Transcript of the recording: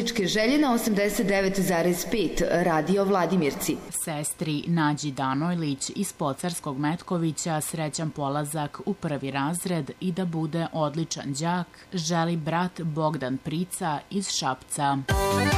muzičke želje na 89,5 Radio Vladimirci. Sestri Nađi Danojlić iz Pocarskog Metkovića srećan polazak u prvi razred i da bude odličan đak želi brat Bogdan Prica iz Šapca.